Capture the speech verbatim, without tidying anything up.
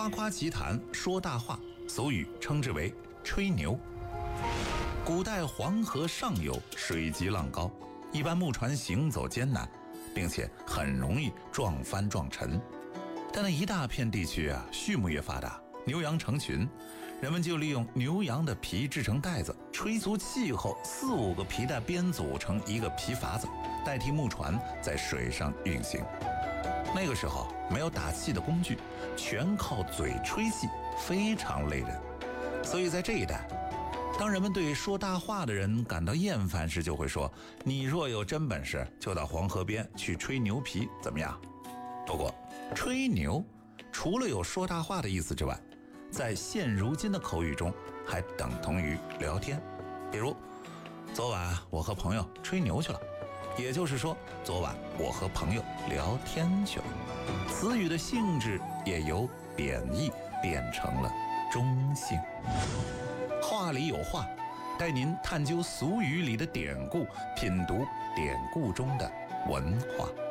夸夸其谈，说大话，俗语称之为吹牛。古代黄河上游水急浪高，一般木船行走艰难，并且很容易撞翻撞沉。但那一大片地区啊，畜牧业发达，牛羊成群，人们就利用牛羊的皮制成带子，吹足气后，四五个皮带编组成一个皮筏子，代替木船在水上运行。那个时候没有打气的工具，全靠嘴吹气，非常累人。所以在这一带，当人们对说大话的人感到厌烦时，就会说：你若有真本事，就到黄河边去吹牛皮，怎么样？不过吹牛除了有说大话的意思之外，在现如今的口语中还等同于聊天。比如昨晚我和朋友吹牛去了，也就是说昨晚我和朋友聊天去了。词语的性质也由贬义变成了中性。话里有话，带您探究俗语里的典故，品读典故中的文化。